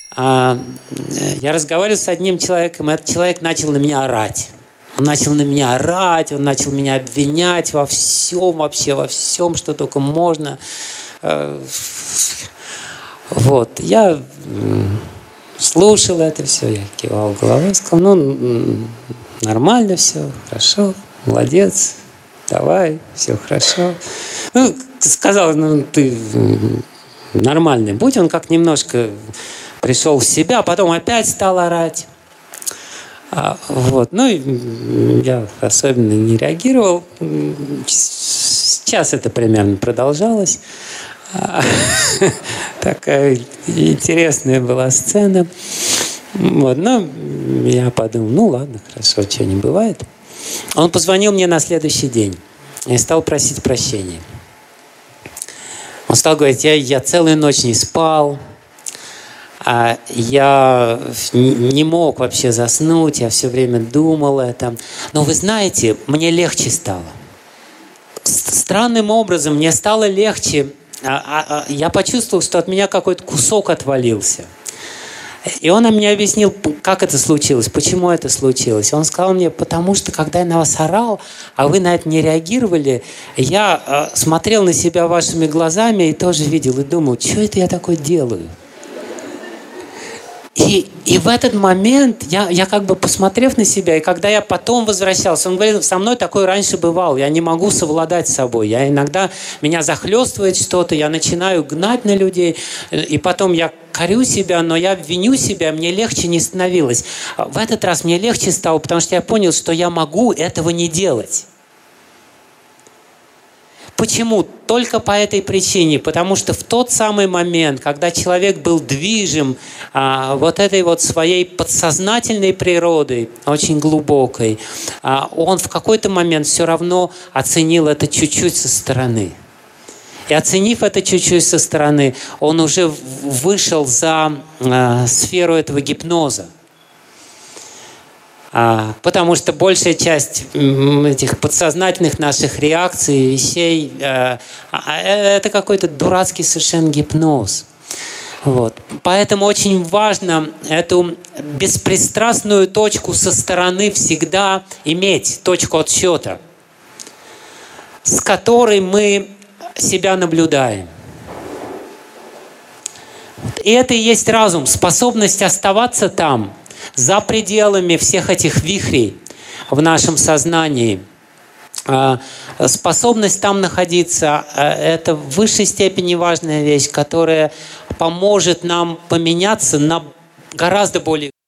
я разговаривал с одним человеком, и этот человек начал на меня орать. Он начал на меня орать, он начал меня обвинять во всем, вообще во всем, что только можно. Вот, я слушал это все, я кивал головой, сказал, нормально все, хорошо, молодец, давай, все хорошо. Сказал, ты нормальный будь, он как немножко пришел в себя, а потом опять стал орать. Вот. Я особенно не реагировал. Час это примерно продолжалось. Такая интересная была сцена. Вот. Я подумал, ладно, хорошо, что не бывает. Он позвонил мне на следующий день и стал просить прощения. Он стал говорить, я целую ночь не спал, я не мог вообще заснуть, я все время думал это. Но вы знаете, мне легче стало. Странным образом мне стало легче. Я почувствовал, что от меня какой-то кусок отвалился. И он мне объяснил, как это случилось, почему это случилось. Он сказал мне, потому что, когда я на вас орал, а вы на это не реагировали, я смотрел на себя вашими глазами и тоже видел, и думал, что это я такое делаю? И в этот момент я как бы посмотрев на себя, и когда я потом возвращался, он говорил, со мной такое раньше бывало, я не могу совладать с собой. Я иногда, меня захлестывает что-то, я начинаю гнать на людей, и потом я корю себя, но я виню себя, мне легче не становилось. В этот раз мне легче стало, потому что я понял, что я могу этого не делать. Почему? Только по этой причине. Потому что в тот самый момент, когда человек был движим вот этой вот своей подсознательной природой, очень глубокой, он в какой-то момент все равно оценил это чуть-чуть со стороны. И оценив это чуть-чуть со стороны, он уже вышел за сферу этого гипноза. Потому что большая часть этих подсознательных наших реакций, вещей, это какой-то дурацкий совершенно гипноз. Вот. Поэтому очень важно эту беспристрастную точку со стороны всегда иметь, точку отсчета, с которой мы себя наблюдаем. И это и есть разум, способность оставаться там, за пределами всех этих вихрей в нашем сознании. Способность там находиться – это в высшей степени важная вещь, которая поможет нам поменяться на гораздо более